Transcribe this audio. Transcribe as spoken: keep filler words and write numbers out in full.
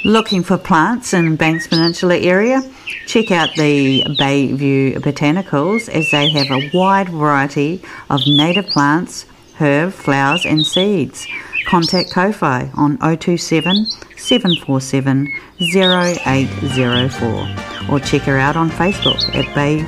Looking for plants in Banks Peninsula area? Check out the Bayview Botanicals, as they have a wide variety of native plants, herb, flowers and seeds. Contact Ko-Fi on oh two seven, seven four seven, oh eight oh four or check her out on Facebook at Bay